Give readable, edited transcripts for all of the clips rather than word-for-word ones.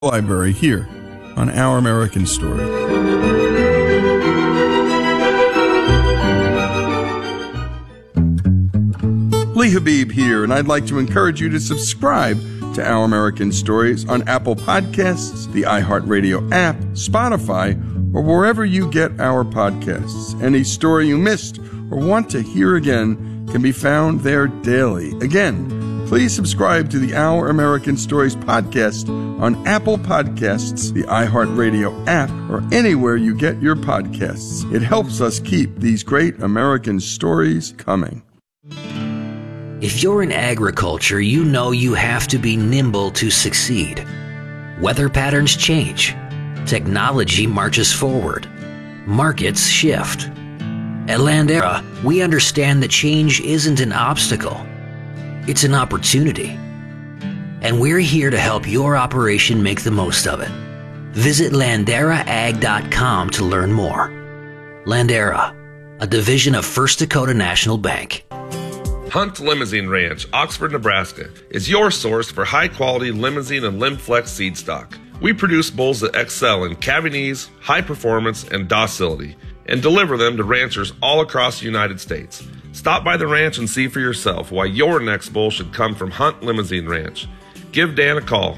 Library here on Our American Story. Lee Habib here, and I'd like to encourage you to subscribe to Our American Stories on Apple Podcasts, the iHeartRadio app, Spotify, or wherever you get our podcasts. Any story you missed or want to hear again can be found there daily. Again, please subscribe to the Our American Stories podcast on Apple Podcasts, the iHeartRadio app, or anywhere you get your podcasts. It helps us keep these great American stories coming. If you're in agriculture, you know you have to be nimble to succeed. Weather patterns change. Technology marches forward. Markets shift. At Landera, we understand that change isn't an obstacle. It's an opportunity. And we're here to help your operation make the most of it. Visit LanderaAg.com to learn more. Landera, a division of First Dakota National Bank. Hunt Limousine Ranch, Oxford, Nebraska, is your source for high-quality limousine and Limflex seed stock. We produce bulls that excel in calving ease, high performance, and docility, and deliver them to ranchers all across the United States. Stop by the ranch and see for yourself why your next bull should come from Hunt Limousine Ranch. Give Dan a call,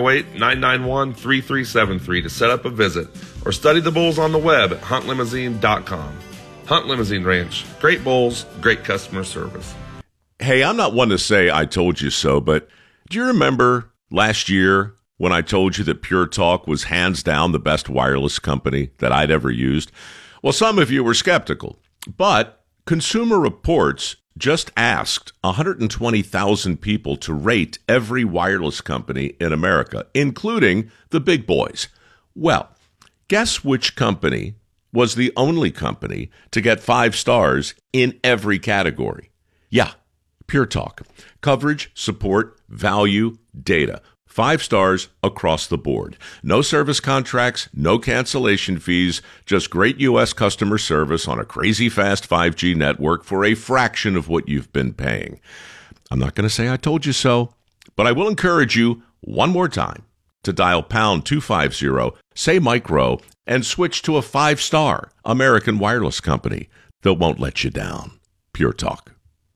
308-991-3373 to set up a visit, or study the bulls on the web at huntlimousine.com. Hunt Limousine Ranch, great bulls, great customer service. Hey, I'm not one to say I told you so, but do you remember last year when I told you that Pure Talk was hands down the best wireless company that I'd ever used? Well, some of you were skeptical, but Consumer Reports just asked 120,000 people to rate every wireless company in America, including the big boys. Well, guess which company was the only company to get 5 stars in every category? Yeah, Pure Talk. Coverage, support, value, data. 5 stars across the board. No service contracts, no cancellation fees, just great U.S. customer service on a crazy fast 5G network for a fraction of what you've been paying. I'm not going to say I told you so, but I will encourage you one more time to dial pound 250, say micro, and switch to a 5-star American wireless company that won't let you down. Pure Talk.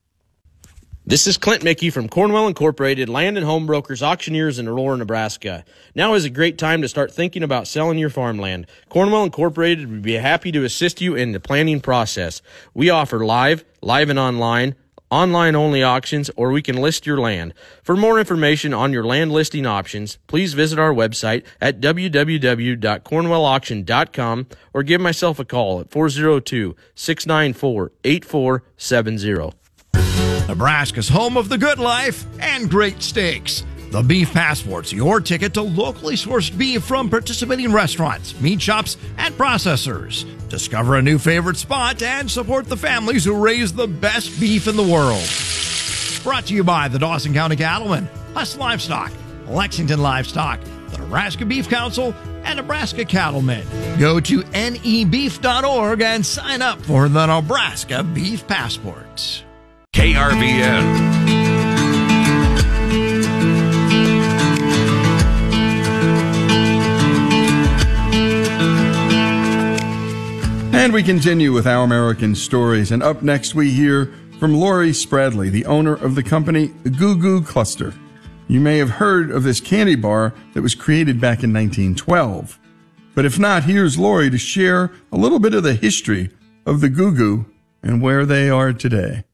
This is Clint Mickey from Cornwell Incorporated, Land and Home Brokers Auctioneers in Aurora, Nebraska. Now is a great time to start thinking about selling your farmland. Cornwell Incorporated would be happy to assist you in the planning process. We offer live and online-only auctions, or we can list your land. For more information on your land listing options, please visit our website at www.cornwellauction.com or give myself a call at 402-694-8470. Nebraska's home of the good life and great steaks. The Beef Passport's your ticket to locally sourced beef from participating restaurants, meat shops, and processors. Discover a new favorite spot and support the families who raise the best beef in the world. Brought to you by the Dawson County Cattlemen, Huss Livestock, Lexington Livestock, the Nebraska Beef Council, and Nebraska Cattlemen. Go to nebeef.org and sign up for the Nebraska Beef Passport. KRVN. And we continue with Our American Stories. And up next, we hear from Lori Spradley, the owner of the company Goo Goo Cluster. You may have heard of this candy bar that was created back in 1912. But if not, here's Lori to share a little bit of the history of the Goo Goo and where they are today.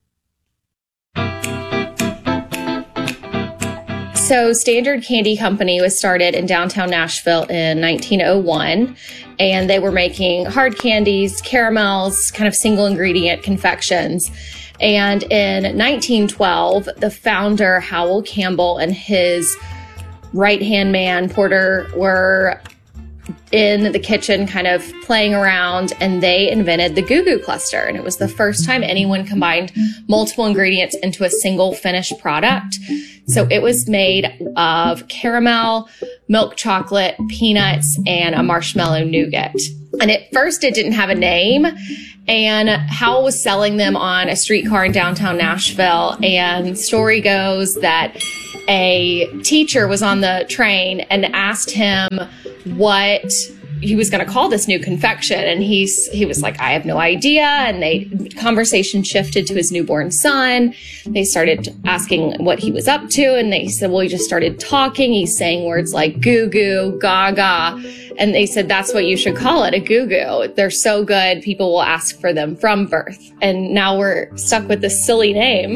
So Standard Candy Company was started in downtown Nashville in 1901, and they were making hard candies, caramels, kind of single ingredient confections. And in 1912, the founder, Howell Campbell, and his right-hand man, Porter, were in the kitchen kind of playing around, and they invented the Goo Goo Cluster. And it was the first time anyone combined multiple ingredients into a single finished product. So it was made of caramel, milk chocolate, peanuts, and a marshmallow nougat. And at first it didn't have a name, and Howell was selling them on a streetcar in downtown Nashville. And story goes that a teacher was on the train and asked him what he was going to call this new confection. And he was like, I have no idea. And conversation shifted to his newborn son. They started asking what he was up to. And they said, well, he just started talking. He's saying words like goo goo, gaga. And they said, that's what you should call it, a goo goo. They're so good. People will ask for them from birth. And now we're stuck with this silly name.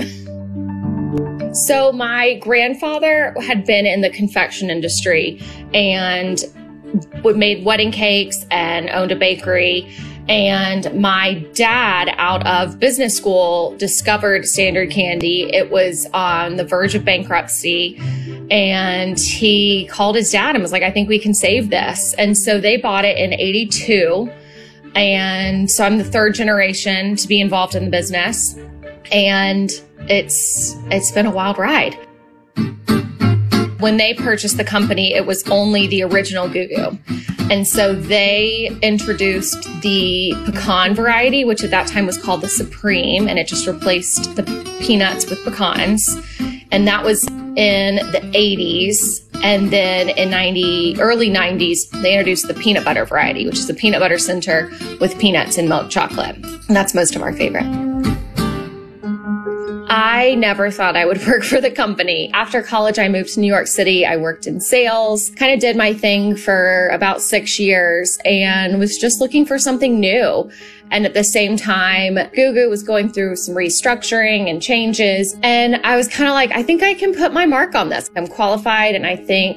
So my grandfather had been in the confection industry and made wedding cakes and owned a bakery. And my dad, out of business school, discovered Standard Candy. It was on the verge of bankruptcy. And he called his dad and was like, I think we can save this. And so they bought it in 82. And so I'm the third generation to be involved in the business. And it's been a wild ride. When they purchased the company, it was only the original Goo Goo. And so they introduced the pecan variety, which at that time was called the Supreme, and it just replaced the peanuts with pecans. And that was in the 80s. And then in early 90s, they introduced the peanut butter variety, which is the peanut butter center with peanuts and milk chocolate. And that's most of our favorite. I never thought I would work for the company. After college, I moved to New York City. I worked in sales, kind of did my thing for about 6 years and was just looking for something new. And at the same time, Goo Goo was going through some restructuring and changes. And I was kind of like, I think I can put my mark on this. I'm qualified and I think,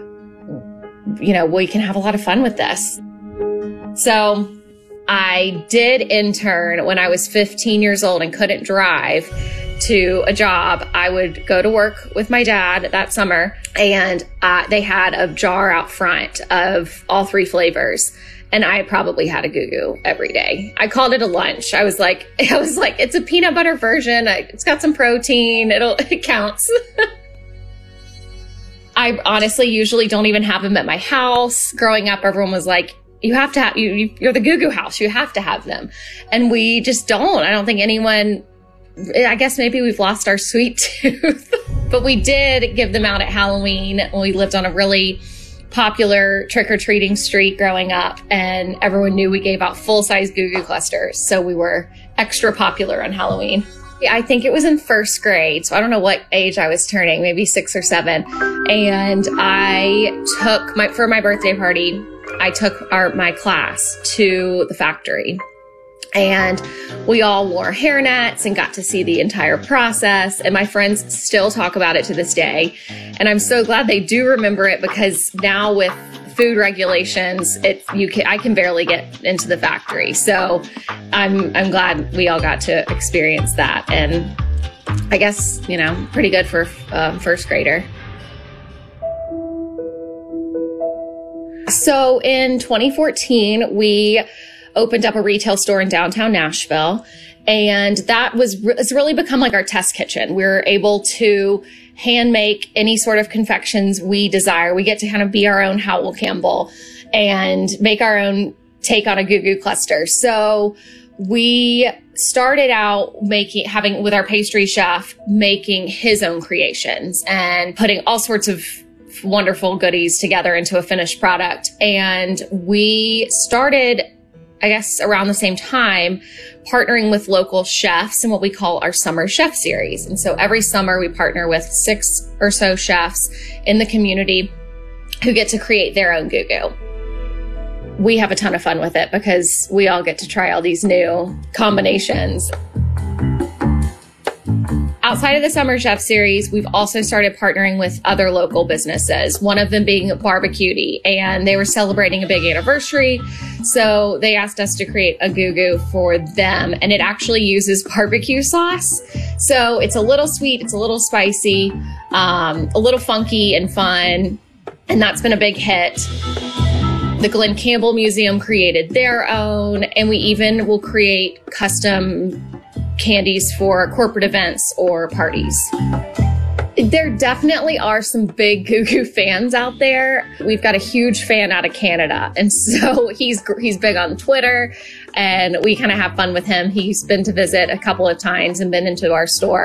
we can have a lot of fun with this. So I did intern when I was 15 years old and couldn't drive to a job. I would go to work with my dad that summer, and they had a jar out front of all 3 flavors. And I probably had a Goo Goo every day. I called it a lunch. I was like, it's a peanut butter version. It's got some protein. It counts. I honestly usually don't even have them at my house. Growing up, everyone was like, you have to have, you're the Goo Goo house. You have to have them. And we just don't. I don't think anyone, I guess maybe we've lost our sweet tooth, but we did give them out at Halloween when we lived on a really popular trick-or-treating street growing up, and everyone knew we gave out full-size Goo Goo clusters. So we were extra popular on Halloween. I think it was in first grade. So I don't know what age I was turning, maybe 6 or 7. And I took for my birthday party, I took my class to the factory. And we all wore hairnets and got to see the entire process. And my friends still talk about it to this day. And I'm so glad they do remember it, because now with food regulations, I can barely get into the factory. So I'm glad we all got to experience that. And I guess, pretty good for a first grader. So in 2014, we opened up a retail store in downtown Nashville. And that it's really become like our test kitchen. We're able to hand make any sort of confections we desire. We get to kind of be our own Howell Campbell and make our own take on a Goo Goo cluster. So we started out with our pastry chef making his own creations and putting all sorts of wonderful goodies together into a finished product. And we started, I guess, around the same time, partnering with local chefs in what we call our Summer Chef Series. And so every summer we partner with 6 or so chefs in the community who get to create their own Goo Goo. We have a ton of fun with it because we all get to try all these new combinations. Outside of the Summer Chef Series, we've also started partnering with other local businesses, one of them being Barbecuity, and they were celebrating a big anniversary. So they asked us to create a Goo Goo for them, and it actually uses barbecue sauce. So it's a little sweet, it's a little spicy, a little funky and fun, and that's been a big hit. The Glen Campbell Museum created their own, and we even will create custom candies for corporate events or parties. There definitely are some big Goo Goo fans out there. We've got a huge fan out of Canada, and so he's big on Twitter, and we kind of have fun with him. He's been to visit a couple of times and been into our store.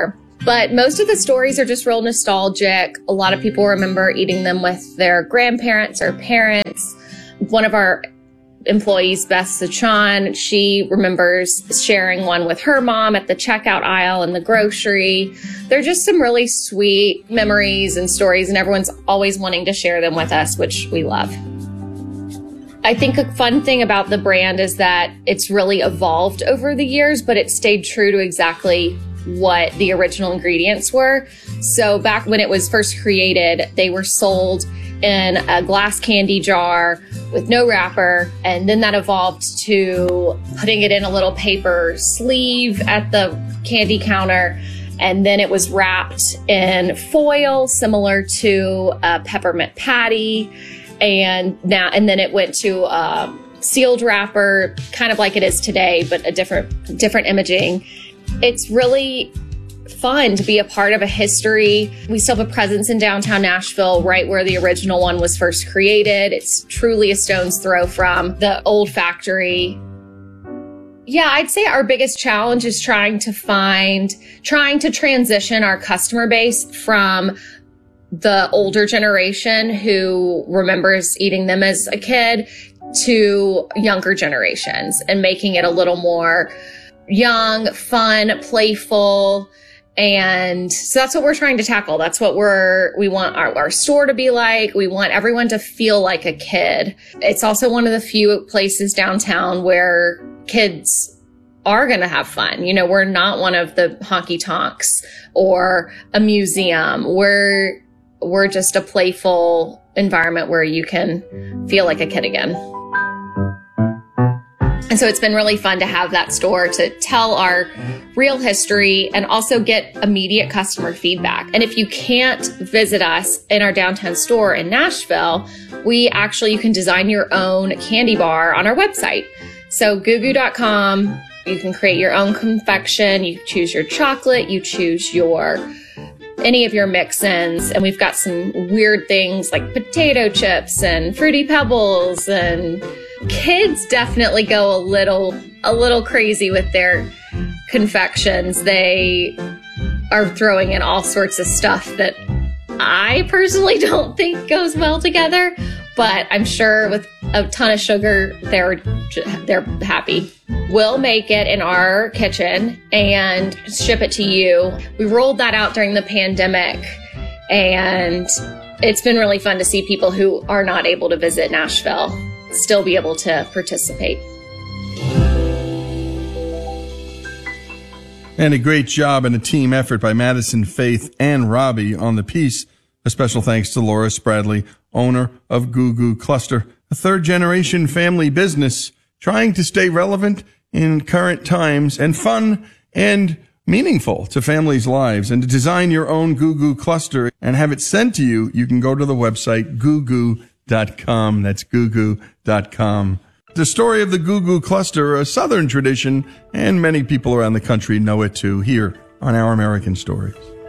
But most of the stories are just real nostalgic. A lot of people remember eating them with their grandparents or parents. One of our employees, Beth Sachan, she remembers sharing one with her mom at the checkout aisle in the grocery. They're just some really sweet memories and stories, and everyone's always wanting to share them with us, which we love. I think a fun thing about the brand is that it's really evolved over the years, but it stayed true to exactly what the original ingredients were. So back when it was first created, they were sold in a glass candy jar with no wrapper. And then that evolved to putting it in a little paper sleeve at the candy counter. And then it was wrapped in foil, similar to a peppermint patty. And then it went to a sealed wrapper, kind of like it is today, but a different imaging. It's really fun to be a part of a history. We still have a presence in downtown Nashville, right where the original one was first created. It's truly a stone's throw from the old factory. Yeah, I'd say our biggest challenge is trying to transition our customer base from the older generation who remembers eating them as a kid to younger generations, and making it a little more young, fun, playful. And so that's what we're trying to tackle. That's what we want our store to be like. We want everyone to feel like a kid. It's also one of the few places downtown where kids are going to have fun. You know, we're not one of the honky tonks or a museum. We're just a playful environment where you can feel like a kid again. And so it's been really fun to have that store to tell our real history and also get immediate customer feedback. And if you can't visit us in our downtown store in Nashville, you can design your own candy bar on our website. So gugu.com, you can create your own confection. You choose your chocolate, you choose any of your mix-ins, and we've got some weird things like potato chips and Fruity Pebbles, and kids definitely go a little crazy with their confections. They are throwing in all sorts of stuff that I personally don't think goes well together, but I'm sure with a ton of sugar, they're happy. We'll make it in our kitchen and ship it to you. We rolled that out during the pandemic, and it's been really fun to see people who are not able to visit Nashville still be able to participate. And a great job and a team effort by Madison, Faith, and Robbie on the piece. A special thanks to Laura Spradley, owner of Gugu Cluster, a third-generation family business trying to stay relevant in current times and fun and meaningful to families' lives. And to design your own Gugu Cluster and have it sent to you, you can go to the website gugu.com. That's gugu.com. The story of the Gugu Cluster, a Southern tradition, and many people around the country know it too, here on Our American Stories.